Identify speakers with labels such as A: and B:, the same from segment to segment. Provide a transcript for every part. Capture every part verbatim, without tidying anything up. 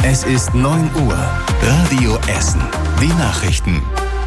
A: Es ist neun Uhr. Radio Essen. Die Nachrichten.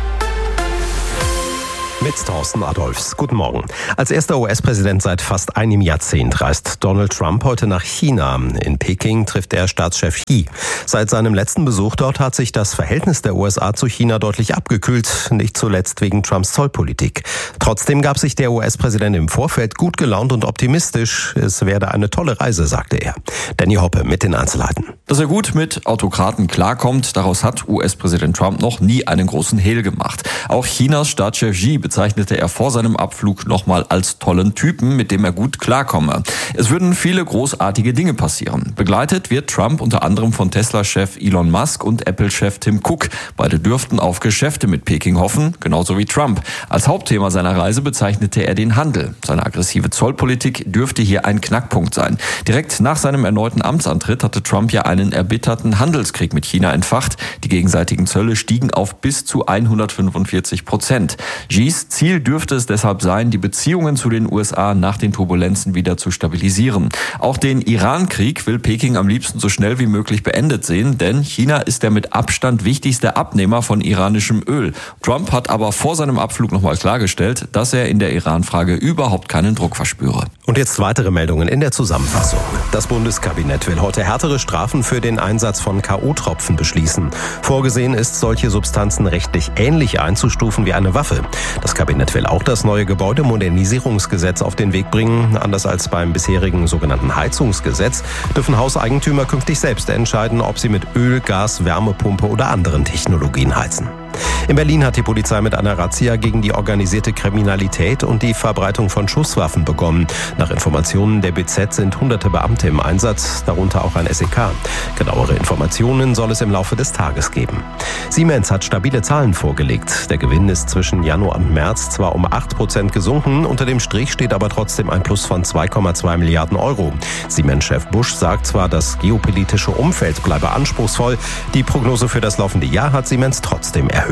B: Mit Thorsten Adolfs. Guten Morgen. Als erster U S-Präsident seit fast einem Jahrzehnt reist Donald Trump heute nach China. In Peking trifft er Staatschef Xi. Seit seinem letzten Besuch dort hat sich das Verhältnis der U S A zu China deutlich abgekühlt, nicht zuletzt wegen Trumps Zollpolitik. Trotzdem gab sich der U S-Präsident im Vorfeld gut gelaunt und optimistisch. Es werde eine tolle Reise, sagte er. Danny Hoppe mit den Einzelheiten.
C: Dass er gut mit Autokraten klarkommt, daraus hat U S-Präsident Trump noch nie einen großen Hehl gemacht. Auch Chinas Staatschef Xi bezeichnete er vor seinem Abflug nochmal als tollen Typen, mit dem er gut klarkomme. Es würden viele großartige Dinge passieren. Begleitet wird Trump unter anderem von Tesla-Chef Elon Musk und Apple-Chef Tim Cook. Beide dürften auf Geschäfte mit Peking hoffen, genauso wie Trump. Als Hauptthema seiner Reise bezeichnete er den Handel. Seine aggressive Zollpolitik dürfte hier ein Knackpunkt sein. Direkt nach seinem erneuten Amtsantritt hatte Trump ja einen erbitterten Handelskrieg mit China entfacht. Die gegenseitigen Zölle stiegen auf bis zu hundertfünfundvierzig Prozent. Xis Ziel dürfte es deshalb sein, die Beziehungen zu den U S A nach den Turbulenzen wieder zu stabilisieren. Auch den Iran-Krieg will Peking am liebsten so schnell wie möglich beendet sehen, denn China ist der mit Abstand wichtigste Abnehmer von iranischem Öl. Trump hat aber vor seinem Abflug nochmal klargestellt, dass er in der Iran-Frage überhaupt keinen Druck verspüre.
B: Und jetzt weitere Meldungen in der Zusammenfassung. Das Bundeskabinett will heute härtere Strafen für den Einsatz von K O-Tropfen beschließen. Vorgesehen ist, solche Substanzen rechtlich ähnlich einzustufen wie eine Waffe. Das Kabinett will auch das neue Gebäudemodernisierungsgesetz auf den Weg bringen. Anders als beim bisherigen sogenannten Heizungsgesetz dürfen Hauseigentümer künftig selbst entscheiden, ob sie mit Öl, Gas, Wärmepumpe oder anderen Technologien heizen. In Berlin hat die Polizei mit einer Razzia gegen die organisierte Kriminalität und die Verbreitung von Schusswaffen begonnen. Nach Informationen der B Z sind hunderte Beamte im Einsatz, darunter auch ein S E K. Genauere Informationen soll es im Laufe des Tages geben. Siemens hat stabile Zahlen vorgelegt. Der Gewinn ist zwischen Januar und März zwar um acht Prozent gesunken, unter dem Strich steht aber trotzdem ein Plus von zwei Komma zwei Milliarden Euro. Siemens-Chef Busch sagt zwar, das geopolitische Umfeld bleibe anspruchsvoll, die Prognose für das laufende Jahr hat Siemens trotzdem erhöht.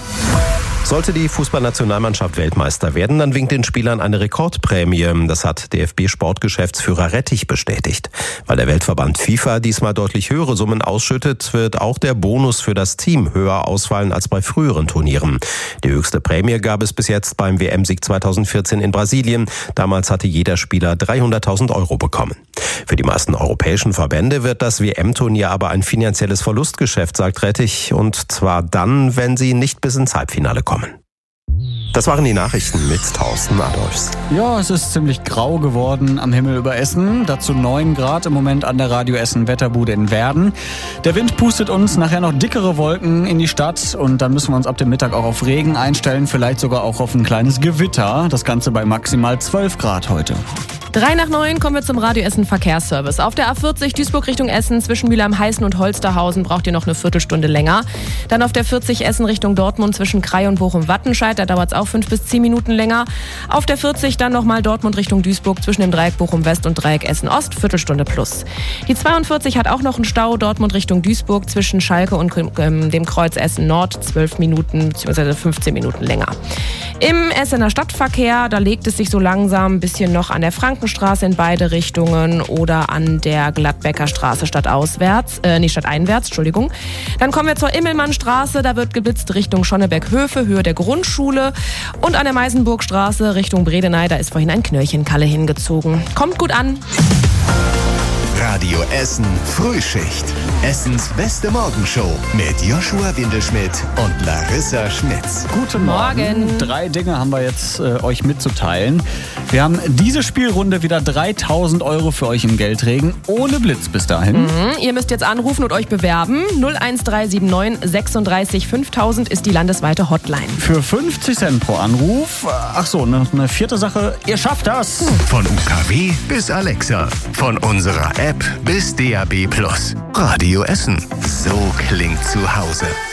B: Sollte die Fußballnationalmannschaft Weltmeister werden, dann winkt den Spielern eine Rekordprämie. Das hat D F B-Sportgeschäftsführer Rettich bestätigt. Weil der Weltverband FIFA diesmal deutlich höhere Summen ausschüttet, wird auch der Bonus für das Team höher ausfallen als bei früheren Turnieren. Die höchste Prämie gab es bis jetzt beim W M-Sieg zweitausendvierzehn in Brasilien. Damals hatte jeder Spieler dreihunderttausend Euro bekommen. Für die meisten europäischen Verbände wird das W M-Turnier aber ein finanzielles Verlustgeschäft, sagt Rettich. Und zwar dann, wenn sie nicht bis ins Halbfinale kommen. Das waren die Nachrichten mit Thorsten Adolfs.
D: Ja, es ist ziemlich grau geworden am Himmel über Essen. Dazu neun Grad im Moment an der Radio Essen Wetterbude in Werden. Der Wind pustet uns nachher noch dickere Wolken in die Stadt und dann müssen wir uns ab dem Mittag auch auf Regen einstellen, vielleicht sogar auch auf ein kleines Gewitter. Das Ganze bei maximal zwölf Grad heute.
E: Drei nach neun kommen wir zum Radio Essen Verkehrsservice. Auf der A vierzig Duisburg Richtung Essen zwischen Mülheim-Heißen und Holsterhausen braucht ihr noch eine Viertelstunde länger. Dann auf der vierzig Essen Richtung Dortmund zwischen Krei und Bochum-Wattenscheid, da dauert es auch fünf bis zehn Minuten länger. Auf der vierzig dann nochmal Dortmund Richtung Duisburg zwischen dem Dreieck Bochum-West und Dreieck Essen-Ost, Viertelstunde plus. Die zweiundvierzig hat auch noch einen Stau, Dortmund Richtung Duisburg zwischen Schalke und ähm, dem Kreuz Essen-Nord, zwölf Minuten bzw. fünfzehn Minuten länger. Im Essener Stadtverkehr, da legt es sich so langsam ein bisschen noch an der Frankenstraße in beide Richtungen oder an der Gladbecker Straße stadtauswärts, äh, nicht stadteinwärts, Entschuldigung. Dann kommen wir zur Immelmannstraße, da wird geblitzt Richtung Schonneberg-Höfe, Höhe der Grundschule. Und an der Meisenburgstraße Richtung Bredeney, da ist vorhin ein Knöllchenkalle hingezogen. Kommt gut an.
A: Radio Essen Frühschicht. Essens beste Morgenshow mit Joshua Windelschmidt und Larissa Schmitz.
D: Guten Morgen. Morgen. Drei Dinge haben wir jetzt äh, euch mitzuteilen. Wir haben diese Spielrunde wieder dreitausend Euro für euch im Geldregen, ohne Blitz bis dahin.
E: Mhm. Ihr müsst jetzt anrufen und euch bewerben. null eins drei sieben neun sechsunddreißig fünftausend ist die landesweite Hotline.
D: Für fünfzig Cent pro Anruf. Ach so, eine, eine vierte Sache. Ihr schafft das.
A: Von U K W bis Alexa. Von unserer App bis D A B Plus. Radio Essen. So klingt zu Hause.